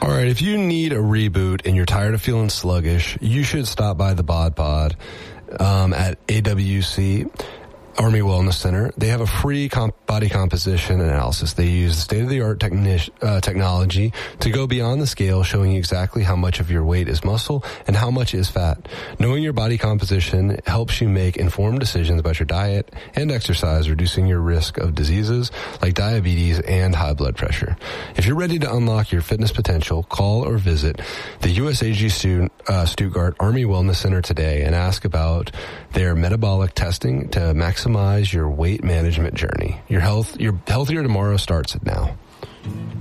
All right, if you need a reboot and you're tired of feeling sluggish, you should stop by the Bod Pod at AWC Army Wellness Center. They have a free body composition analysis. They use state-of-the-art technology to go beyond the scale, showing you exactly how much of your weight is muscle and how much is fat. Knowing your body composition helps you make informed decisions about your diet and exercise, reducing your risk of diseases like diabetes and high blood pressure. If you're ready to unlock your fitness potential, call or visit the USAG Stuttgart Army Wellness Center today and ask about their metabolic testing to maximize your weight management journey. Your healthier tomorrow starts now.